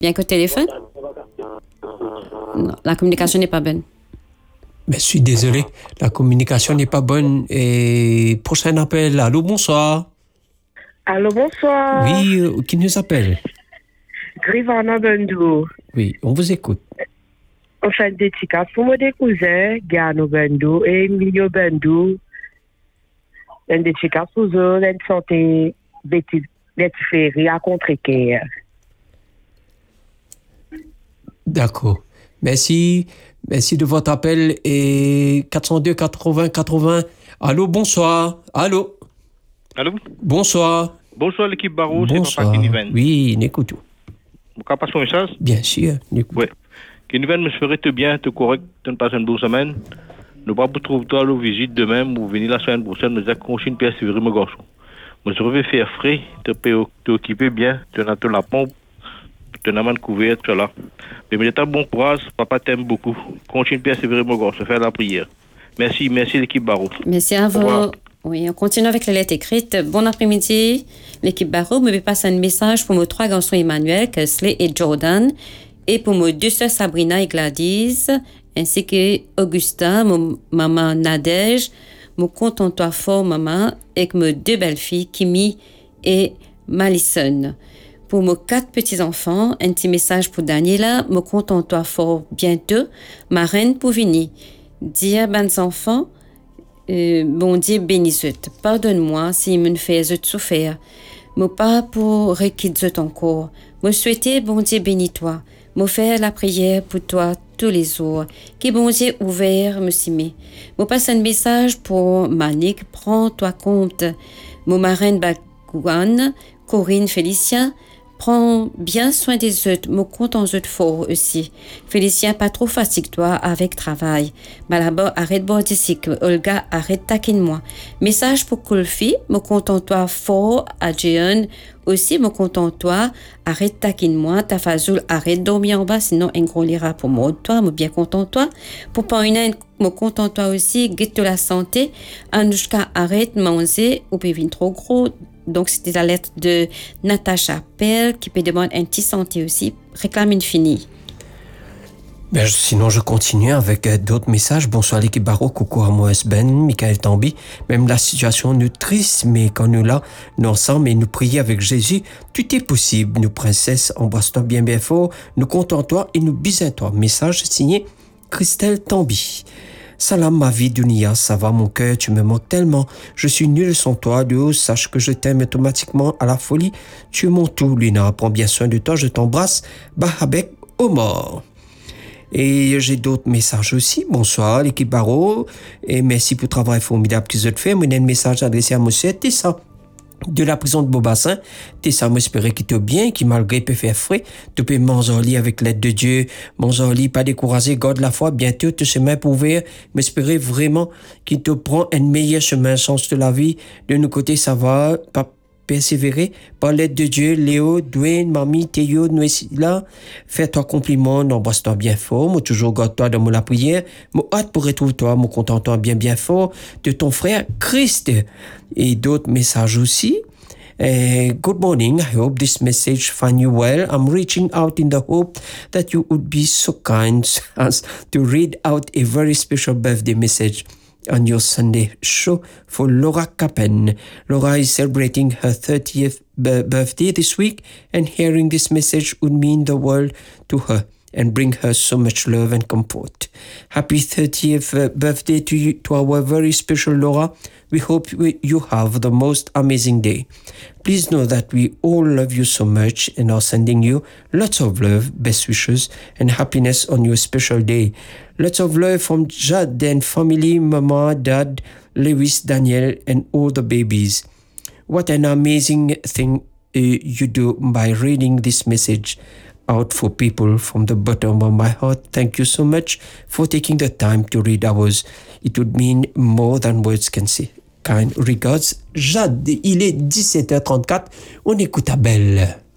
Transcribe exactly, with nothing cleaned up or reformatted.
Bien qu'au téléphone? Non, la communication n'est pas bonne. Mais je suis désolé, la communication n'est pas bonne. Et prochain appel, allô, bonsoir. Allô, bonsoir. Oui, euh, qui nous appelle? Grivana Bendou. Oui, on vous écoute. En fait, des tickets pour moi, des cousins, Gano Bendou et Emilio Bendou. Et des tickets pour eux, une santé, des ferries à contre-équerre. D'accord. Merci. Merci de votre appel. Et quatre cent deux quatre-vingts quatre-vingts. Allô, bonsoir. Allô. Allô. Bonsoir. Bonsoir l'équipe Barreau, c'est Bonsoir. Papa Kiniven. Oui, n'écoute. Vous pouvez passer un message? Bien sûr, n'écoute. Oui. Kiniven, me ferait te bien, te correct, te passer une bonne semaine. Nous pas vous trouver toi à la visite demain ou venir la semaine prochaine, nous avons continué à persévérer mon garçon. Moi, je vais faire frais, te t'occuper bien, te n'as la pompe, te n'as pas de couvert, tout là. Mais maintenant, bon courage, papa t'aime beaucoup. Continue à persévérer mon garçon, faire la prière. Merci, merci l'équipe Barreau. Merci à vous. Oui, on continue avec les lettres écrites. Bon après-midi, l'équipe Barreau me passe un message pour mes trois garçons Emmanuel, Kesley et Jordan, et pour mes deux sœurs Sabrina et Gladys, ainsi que Augustin, mon maman Nadège, mon content-toi fort maman, et mes deux belles-filles, Kimi et Malison. Pour mes quatre petits-enfants, un petit message pour Daniela, me content-toi fort bientôt, ma reine pour venir. Dire, ben enfants, Euh, bon Dieu bénisse. Pardonne-moi si me fais souffrir. Mon pas pour requitter encore. Me souhaiter bon Dieu bénis-toi. Me faire la prière pour toi tous les jours. Qui bon Dieu ouvert me s'aimer. Me passe un message pour Manik. Prends-toi compte. Mon marraine Bagouane, Corinne Félicien. Prends bien soin des autres, me compte en autres fort aussi. Félicien, pas trop fatigue-toi avec travail. Malaba, arrête boire du cycle. Olga, arrête taquine-moi. Message pour Colfi, me content-toi fort. Adjeon, aussi me content-toi. Arrête taquine-moi. Tafazoul, arrête dormir en bas, sinon un gros lira pour moi. Toi, me bien content-toi. Pour Paulina, me content-toi aussi. Guette la santé. Anouchka, arrête manger ou pévin trop gros. Donc, c'était la lettre de Natacha Pell qui peut demander un petit santé aussi. Réclame une finie. Ben, sinon, je continue avec euh, d'autres messages. Bonsoir l'équipe Barreau, coucou à moi, Ben, Michael Tambi. Même la situation nous triste, mais quand nous là, nous ensemble et nous prions avec Jésus, tout est possible. Nous, princesse, embrasse-toi bien bien fort, nous comptons-toi et nous bisons-toi. Message signé Christelle Tambi. Salam ma vie Dunia, ça va mon cœur, tu me manques tellement. Je suis nul sans toi, de haut, sache que je t'aime automatiquement à la folie. Tu es mon tout, Luna, prends bien soin de toi, je t'embrasse. Bahabek Omar. Et j'ai d'autres messages aussi. Bonsoir l'équipe Barreau et merci pour le travail formidable que vous avez fait. Moi, j'ai un message adressé à monsieur Tessa de la prison de Beaubassin. Tessa m'espérait qu'il te bien, qui malgré peut faire frais, tu peux manger avec l'aide de Dieu. Manger pas décourager, garde la foi, bientôt te chemin pour ouvrir. M'espérer vraiment qu'il te prend un meilleur chemin, sens de la vie. De nos côtés, ça va, pas persévérer par l'aide de Dieu. Léo, Dwayne, Mamie, Théo, nous ici là. Fais-toi compliment, embrasse-toi bien fort. Moi, toujours garde-toi dans la prière. Moi, hâte pour retrouver toi, moi, content-toi bien, bien fort de ton frère Christ. Et d'autres messages aussi. Uh, good morning. I hope this message find you well. I'm reaching out in the hope that you would be so kind as to read out a very special birthday message on your Sunday show for Laura Capen. Laura is celebrating her thirtieth b- birthday this week, and hearing this message would mean the world to her and bring her so much love and comfort. Happy thirtieth uh, birthday to you, to our very special Laura. We hope we, you have the most amazing day. Please know that we all love you so much and are sending you lots of love, best wishes, and happiness on your special day. Lots of love from Jad and family, Mama, Dad, Lewis, Daniel, and all the babies. What an amazing thing uh, you do by reading this message out for people from the bottom of my heart. Thank you so much for taking the time to read ours. It would mean more than words can say. Kind regards, Jade. Il est dix-sept heures trente-quatre. On écoute Abel.